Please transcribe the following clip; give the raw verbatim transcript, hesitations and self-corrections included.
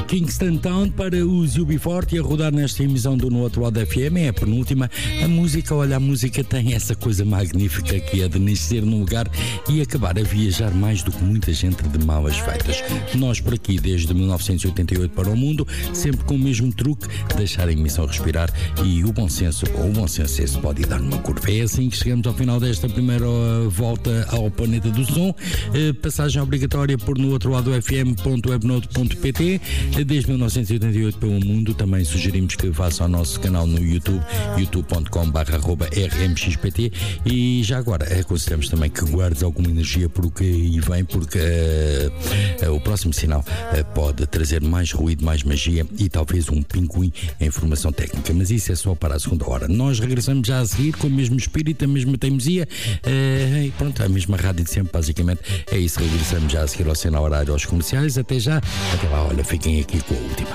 Kingston Town para os U B quarenta a rodar nesta emissão do No Outro Lado F M, é a penúltima. A música, olha, a música tem essa coisa magnífica que é de nascer num lugar e acabar a viajar mais do que muita gente de malas feitas. Nós por aqui, desde mil novecentos e oitenta e oito para o mundo, sempre com o mesmo truque, deixar a emissão respirar e o bom senso, ou o bom senso esse pode dar numa curva. É assim que chegamos ao final desta primeira volta ao Planeta do Som. Passagem obrigatória por no outro lado F M ponto webnode ponto p t. Desde mil novecentos e oitenta e oito pelo mundo. Também sugerimos que faça o nosso canal no YouTube, youtube ponto com barra r m x p t, e já agora aconselhamos também que guardes alguma energia por o que aí vem, porque uh, uh, o próximo sinal uh, pode trazer mais ruído, mais magia e talvez um pinguim em formação técnica, mas isso é só para a segunda hora. Nós regressamos já a seguir com o mesmo espírito, a mesma teimosia uh, e pronto, a mesma rádio de sempre, basicamente é isso. Regressamos já a seguir ao sinal horário aos comerciais. Até já, até lá, olha, fiquem aqui com a última.